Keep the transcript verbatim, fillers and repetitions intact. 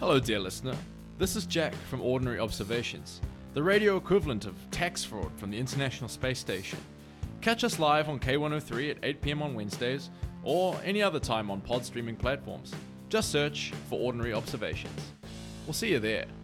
Hello, dear listener. This is Jack from Ordinary Observations, the radio equivalent of tax fraud from the International Space Station. Catch us live on K one oh three at eight p.m. on Wednesdays, or any other time on pod streaming platforms. Just search for Ordinary Observations. We'll see you there.